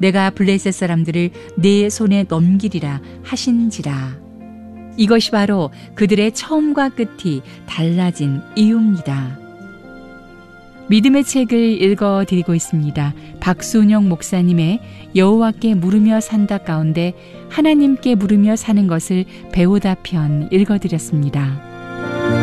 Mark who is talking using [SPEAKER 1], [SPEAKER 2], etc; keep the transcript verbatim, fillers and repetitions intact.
[SPEAKER 1] 내가 블레셋 사람들을 네 손에 넘기리라 하신지라. 이것이 바로 그들의 처음과 끝이 달라진 이유입니다. 믿음의 책을 읽어드리고 있습니다. 박순영 목사님의 여호와께 물으며 산다 가운데 하나님께 물으며 사는 것을 배우다 편 읽어드렸습니다.